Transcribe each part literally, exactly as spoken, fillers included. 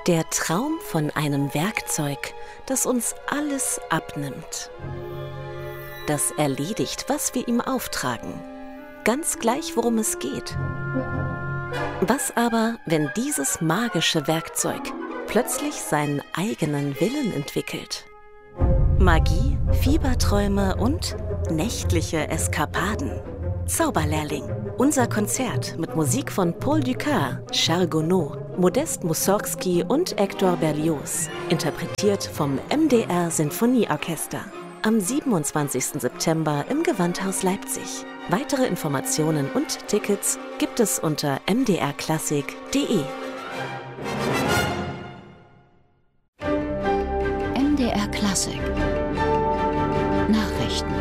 Der Traum von einem Werkzeug, das uns alles abnimmt. Das erledigt, was wir ihm auftragen. Ganz gleich, worum es geht. Was aber, wenn dieses magische Werkzeug plötzlich seinen eigenen Willen entwickelt? Magie, Fieberträume und nächtliche Eskapaden. Zauberlehrling. Unser Konzert mit Musik von Paul Dukas, Charles Gounod, Modest Mussorgsky und Hector Berlioz. Interpretiert vom M D R Sinfonieorchester. Am siebenundzwanzigsten September im Gewandhaus Leipzig. Weitere Informationen und Tickets gibt es unter m d r klassik punkt d e. M D R Klassik Nachrichten.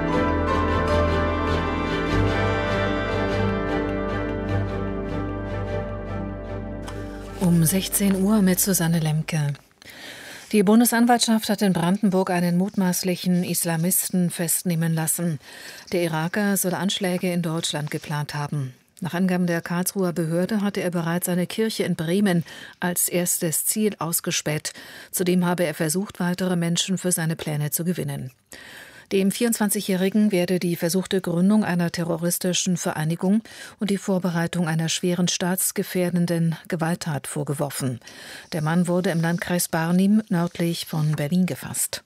Um sechzehn Uhr mit Susanne Lemke. Die Bundesanwaltschaft hat in Brandenburg einen mutmaßlichen Islamisten festnehmen lassen. Der Iraker soll Anschläge in Deutschland geplant haben. Nach Angaben der Karlsruher Behörde hatte er bereits eine Kirche in Bremen als erstes Ziel ausgespäht. Zudem habe er versucht, weitere Menschen für seine Pläne zu gewinnen. Dem vierundzwanzigjährigen werde die versuchte Gründung einer terroristischen Vereinigung und die Vorbereitung einer schweren staatsgefährdenden Gewalttat vorgeworfen. Der Mann wurde im Landkreis Barnim nördlich von Berlin gefasst.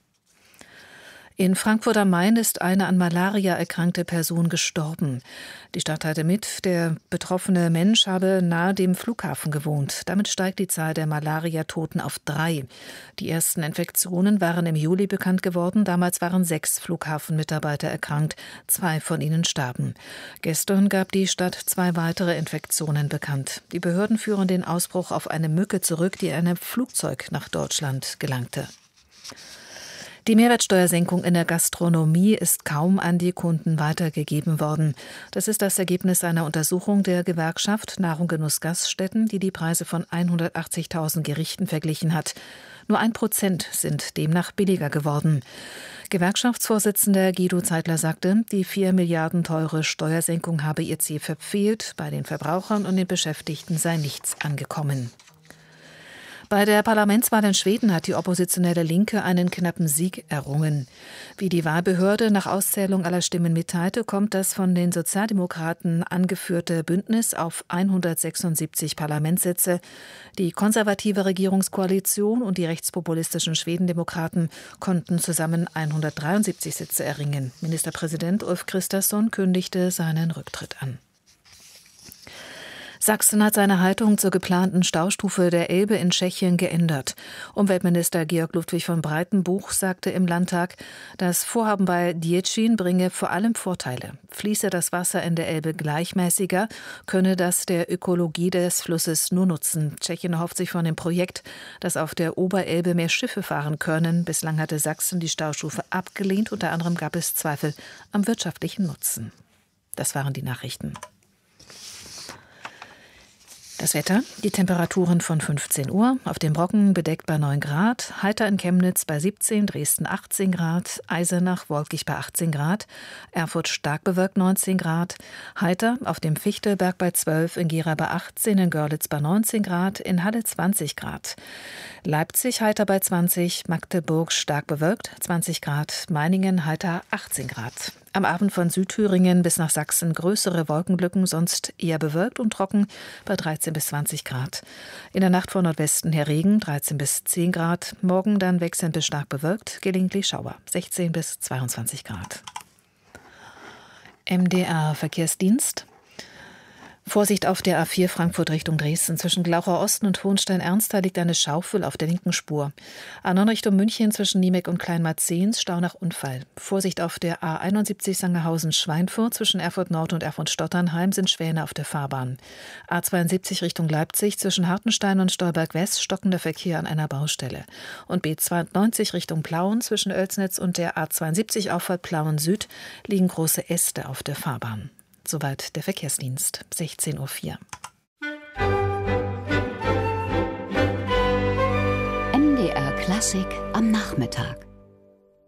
In Frankfurt am Main ist eine an Malaria erkrankte Person gestorben. Die Stadt teilte mit, der betroffene Mensch habe nahe dem Flughafen gewohnt. Damit steigt die Zahl der Malaria-Toten auf drei. Die ersten Infektionen waren im Juli bekannt geworden. Damals waren sechs Flughafenmitarbeiter erkrankt. Zwei von ihnen starben. Gestern gab die Stadt zwei weitere Infektionen bekannt. Die Behörden führen den Ausbruch auf eine Mücke zurück, die in einem Flugzeug nach Deutschland gelangte. Die Mehrwertsteuersenkung in der Gastronomie ist kaum an die Kunden weitergegeben worden. Das ist das Ergebnis einer Untersuchung der Gewerkschaft Nahrung Genuss Gaststätten, die die Preise von hundertachtzigtausend Gerichten verglichen hat. Nur ein Prozent sind demnach billiger geworden. Gewerkschaftsvorsitzender Guido Zeitler sagte, die vier Milliarden teure Steuersenkung habe ihr Ziel verfehlt. Bei den Verbrauchern und den Beschäftigten sei nichts angekommen. Bei der Parlamentswahl in Schweden hat die oppositionelle Linke einen knappen Sieg errungen. Wie die Wahlbehörde nach Auszählung aller Stimmen mitteilte, kommt das von den Sozialdemokraten angeführte Bündnis auf hundertsechsundsiebzig Parlamentssitze. Die konservative Regierungskoalition und die rechtspopulistischen Schwedendemokraten konnten zusammen hundertdreiundsiebzig Sitze erringen. Ministerpräsident Ulf Kristersson kündigte seinen Rücktritt an. Sachsen hat seine Haltung zur geplanten Staustufe der Elbe in Tschechien geändert. Umweltminister Georg Ludwig von Breitenbuch sagte im Landtag, das Vorhaben bei Děčín bringe vor allem Vorteile. Fließe das Wasser in der Elbe gleichmäßiger, könne das der Ökologie des Flusses nur nutzen. Tschechien erhofft sich von dem Projekt, dass auf der Oberelbe mehr Schiffe fahren können. Bislang hatte Sachsen die Staustufe abgelehnt. Unter anderem gab es Zweifel am wirtschaftlichen Nutzen. Das waren die Nachrichten. Das Wetter, die Temperaturen von fünfzehn Uhr, auf dem Brocken bedeckt bei neun Grad, heiter in Chemnitz bei siebzehn, Dresden achtzehn Grad, Eisenach wolkig bei achtzehn Grad, Erfurt stark bewölkt neunzehn Grad, heiter auf dem Fichtelberg bei zwölf, in Gera bei achtzehn, in Görlitz bei neunzehn Grad, in Halle zwanzig Grad. Leipzig heiter bei zwanzig, Magdeburg stark bewölkt zwanzig Grad, Meiningen heiter achtzehn Grad. Am Abend von Südthüringen bis nach Sachsen größere Wolkenlücken, sonst eher bewölkt und trocken bei dreizehn bis zwanzig Grad. In der Nacht von Nordwesten her Regen, dreizehn bis zehn Grad. Morgen dann wechselnd bis stark bewölkt, gelegentlich Schauer, sechzehn bis zweiundzwanzig Grad. M D R Verkehrsdienst. Vorsicht auf der A vier Frankfurt Richtung Dresden. Zwischen Glauchau Osten und Hohenstein-Ernstthal liegt eine Schaufel auf der linken Spur. A neun Richtung München zwischen Niemek und Kleinmarzens, Stau nach Unfall. Vorsicht auf der A einundsiebzig Sangerhausen-Schweinfurt. Zwischen Erfurt Nord und Erfurt Stotternheim sind Schwäne auf der Fahrbahn. A zweiundsiebzig Richtung Leipzig zwischen Hartenstein und Stolberg West stockender Verkehr an einer Baustelle. Und B zweiundneunzig Richtung Plauen zwischen Oelsnitz und der A zweiundsiebzig Auffahrt Plauen Süd liegen große Äste auf der Fahrbahn. Soweit der Verkehrsdienst, sechzehn Uhr vier. M D R Klassik am Nachmittag.